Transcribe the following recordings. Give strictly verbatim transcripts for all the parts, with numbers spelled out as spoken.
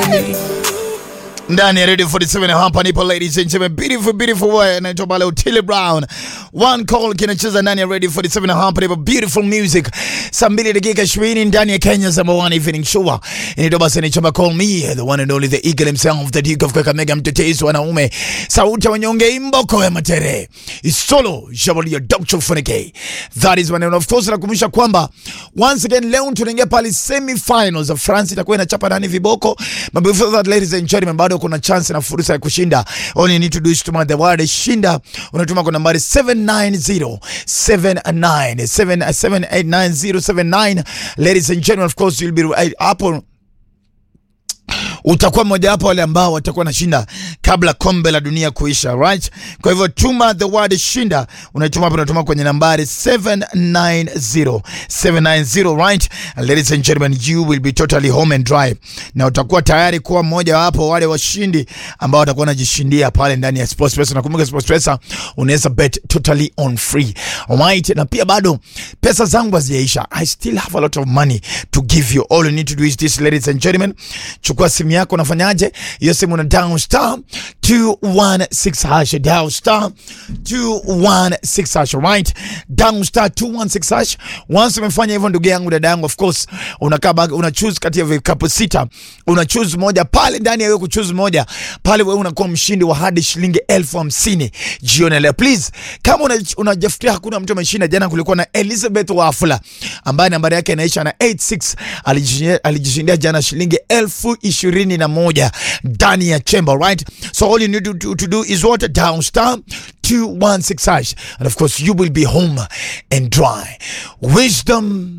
Ndani ya Radio forty-seven hapa nipo ladies and gentlemen, beautiful beautiful way anaitwa pale Otile Brown. One call kinacheza ndani ya Radio forty-seven hapa nipo beautiful music. Saa mbili dakika ishirini ndani ya Kenya's number one evening show. Inaitwa basi ni chama call me the one and only the eagle himself, the Duke of Kakamega, mtetezi wanaume, sauti ya wanyonge, imboko ya matere. Isolo Jabalia Doctor Funike. That is one, and of course nakumbusha kwamba once again leo tunaingia pale semi-finals of France, itakuwa inachapa nani viboko. But before that ladies and gentlemen, bado kuna chance na fursa ya kushinda. All you need to do is tuma the word shinda, unatuma kwa nambari seven nine zero seven nine seven seven eight nine zero seven nine. Ladies and gentlemen, of course you'll be right hapo, utakuwa mmoja wapo wale ambao watakuwa nashinda kabla kombe la dunia kuisha, right? Kwa hivyo tuma the word shinda, unatuma hapo, unatuma kwenye nambari seven nine zero seven nine zero, right? And ladies and gentlemen, you will be totally home and dry, na utakuwa tayari kuwa mmoja wapo wale washindi ambao watakuwa wanajishindia pale ndani ya SportsPesa. Nakumbuka SportsPesa unaweza bet totally on free, right? Na pia bado pesa zangu hazijaisha, I still have a lot of money to give you. All you need to do is this, ladies and gentlemen, chukua simu yako, unafanyaje? Hiyo simu una down star two one six hash, down star two one six hash, right? Down star two one six hash. Once umefanya hivyo, ndugu yangu, dada yangu, of course unakaa una choose kati ya vikapu sita, una choose moja pale. Ndani ya wewe kuchoose moja pale, wewe unakuwa mshindi wa hadi shilingi elfu hamsini jioni leo. Please, kama unajafutia hakuna mtu ameshinda, jana kulikuwa na Elizabeth Wafula ambaye nambari yake inaisha na eighty-six, alijishindia jana shilingi elfu ishirini na moja ndani ya chamber, right? So all you need to do, to do is water down star two one six hash, and of course you will be home and dry. Wisdom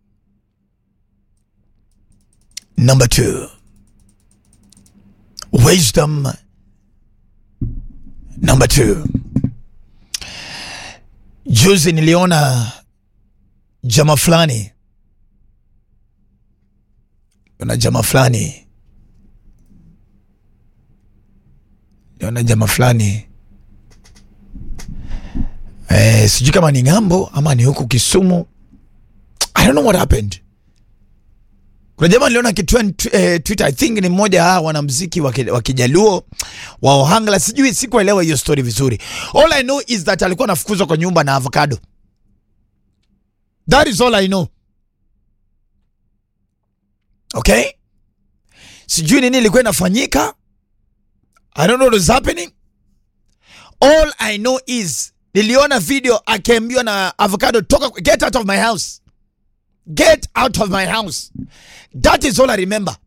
number two. Wisdom number two. Juzi niliona jamaa fulani, na jamaa fulani Niona jamaa fulani eh, sijui kama ni ngambo ama ni huku Kisumu, I don't know what happened. Kuna jamaa niliona kitu eh, Twitter, I think ni mmoja hawa wanamuziki wa Kijaluo wa Ohangla, sijui, sikuelewa hiyo story vizuri. All I know is that alikuwa anafukuzwa kwa nyumba na avocado. That is all I know. Okay? Sijui nini ilikuwa inafanyika. I don't know what is happening. All I know is niliona video akiambiwa na avocado, toka, get out of my house. Get out of my house. That is all I remember.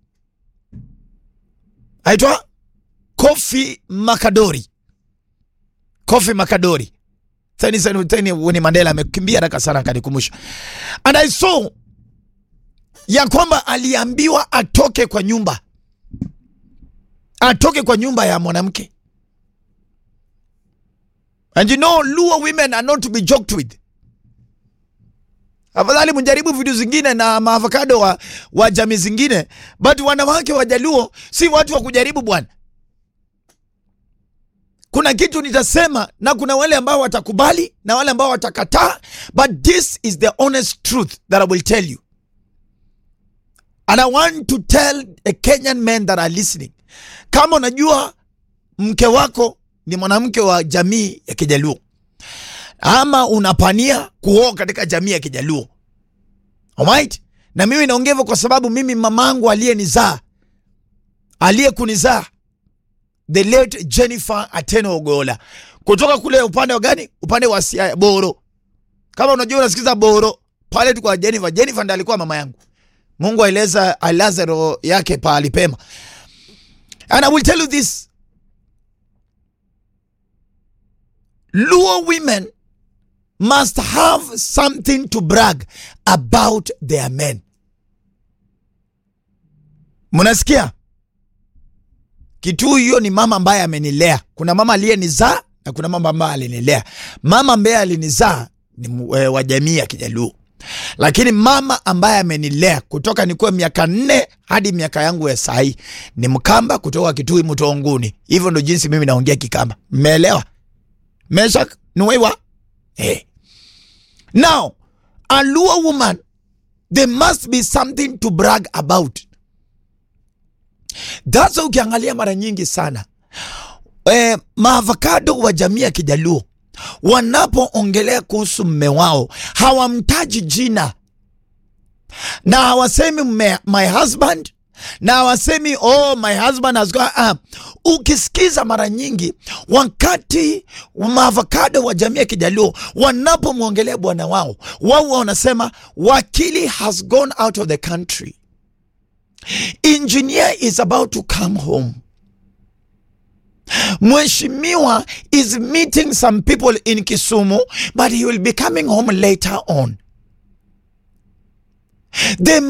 Aitwa Kofi Makadori. Kofi Makadori. Tani sana tani Winnie Mandela amekimbia haraka sana kanikumbusha. And I saw ya kwamba aliambiwa atoke kwa nyumba. Atoke kwa nyumba ya mwanamke. And you know, Luo women are not to be joked with. Afadhali mjaribu video zingine na maavocado wa, wa jamii zingine, but wanawake wa Jaluo si watu wa kujaribu bwana. Kuna kitu nitasema na kuna wale ambao watakubali na wale ambao watakataa, but this is the honest truth that I will tell you. And I want to tell a Kenyan men that are listening. Kama unajua mke wako ni mwanamke wa jamii ya Kijaluo, ama unapania kuoa katika jamii ya Kijaluo, alright? Na mimi naongea kwa sababu mimi mamangu aliyenizaa, aliyekunizaa, the late Jennifer Ateno Ogola, kutoka kule upande wa gani? Upande wa Siaya, Boro. Kama unajua unasikiza Boro, pale tu kwa Jennifer. Jennifer ndiye alikuwa mama yangu. Mungu aileza alazaro yake pale pema. And I will tell you this. Luo women must have something to brag about their men. Munasikia? Kitu hiyo ni mama ambaye amenilea. Kuna mama aliyenizaa na kuna mama ambaye alinilea. Mama ambaye alinizaa ni e, wa jamii ya Kijaluo. Lakini mama ambaye amenilea kutoka nikuwa miaka nne hadi miaka yangu ya sahi ni Mkamba kutoka Kitui Mtonguni. Hivyo ndo jinsi mimi naongea Kikamba. Mmeelewa? Meshak nuwewa? Hey. Now, a Luo woman, there must be something to brag about. That's ukiangalia mara nyingi sana eh, maavocado wa jamii ya Kijaluo wanapoongelea kuhusu mme wao hawamtaji jina, na hawasemi my husband, na hawasemi oh my husband has got uh. Ukisikiza mara nyingi wakati maavocado wa jamii ya Kijaluo wanapomwongelea bwana wao, wao wanasema wakili has gone out of the country, engineer is about to come home, mheshimiwa is meeting some people in Kisumu but he will be coming home later on. The